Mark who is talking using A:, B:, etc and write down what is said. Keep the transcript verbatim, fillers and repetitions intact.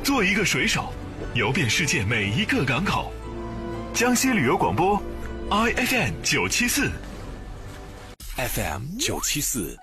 A: 做一个水手，游遍世界每一个港口。江西旅游广播 ，I F M 九七四
B: ，F M 九七四，